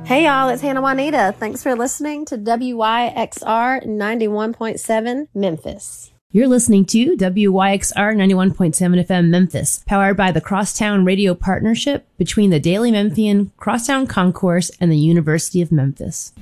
Hey y'all, it's Hannah Juanita. Thanks for listening to WYXR 91.7 Memphis. You're listening to WYXR 91.7 FM Memphis, powered by the Crosstown Radio Partnership between the Daily Memphian, Crosstown Concourse, and the University of Memphis.